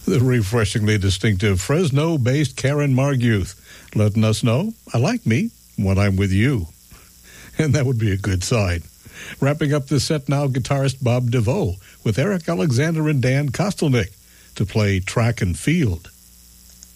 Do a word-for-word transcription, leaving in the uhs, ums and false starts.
The refreshingly distinctive Fresno-based Karen Marguth, letting us know, I like me when I'm with you. And that would be a good sign. Wrapping up the set now, guitarist Bob DeVoe with Eric Alexander and Dan Kostelnick to play Track and Field.